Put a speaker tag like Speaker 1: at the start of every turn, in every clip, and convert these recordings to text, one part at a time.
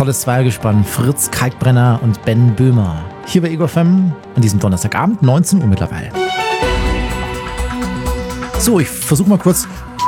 Speaker 1: Tolles Zweiergespann, Fritz Kalkbrenner und Ben Böhmer. Hier bei Ego FM an diesem Donnerstagabend, 19 Uhr mittlerweile. So, ich versuche mal kurz.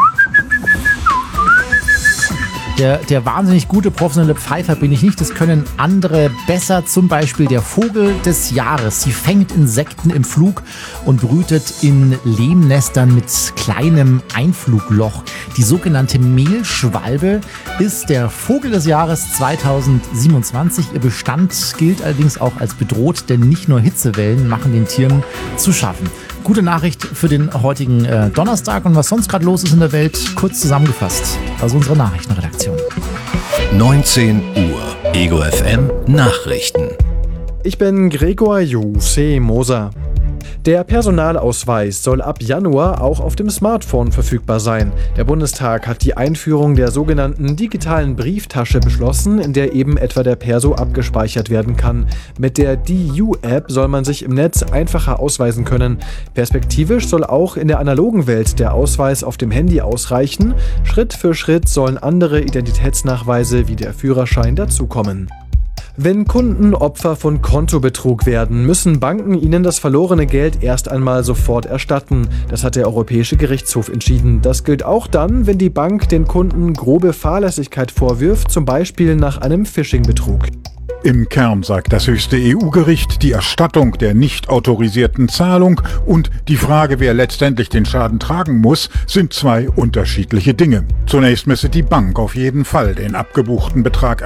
Speaker 1: Der wahnsinnig gute professionelle Pfeifer bin ich nicht, das können andere besser. Zum Beispiel der Vogel des Jahres. Sie fängt Insekten im Flug und brütet in Lehmnestern mit kleinem Einflugloch. Die sogenannte Mehlschwalbe ist der Vogel des Jahres 2027. Ihr Bestand gilt allerdings auch als bedroht, denn nicht nur Hitzewellen machen den Tieren zu schaffen. Gute Nachricht für den heutigen Donnerstag und was sonst gerade los ist in der Welt, kurz zusammengefasst aus unserer Nachrichtenredaktion.
Speaker 2: 19 Uhr, Ego FM Nachrichten.
Speaker 3: Ich bin Gregor Juse Moser. Der Personalausweis soll ab Januar auch auf dem Smartphone verfügbar sein. Der Bundestag hat die Einführung der sogenannten digitalen Brieftasche beschlossen, in der eben etwa der Perso abgespeichert werden kann. Mit der DU-App soll man sich im Netz einfacher ausweisen können. Perspektivisch soll auch in der analogen Welt der Ausweis auf dem Handy ausreichen. Schritt für Schritt sollen andere Identitätsnachweise wie der Führerschein dazukommen. Wenn Kunden Opfer von Kontobetrug werden, müssen Banken ihnen das verlorene Geld erst einmal sofort erstatten. Das hat der Europäische Gerichtshof entschieden. Das gilt auch dann, wenn die Bank den Kunden grobe Fahrlässigkeit vorwirft, zum Beispiel nach einem Phishing-Betrug.
Speaker 4: Im Kern sagt das höchste EU-Gericht, die Erstattung der nicht autorisierten Zahlung und die Frage, wer letztendlich den Schaden tragen muss, sind zwei unterschiedliche Dinge. Zunächst müsse die Bank auf jeden Fall den abgebuchten Betrag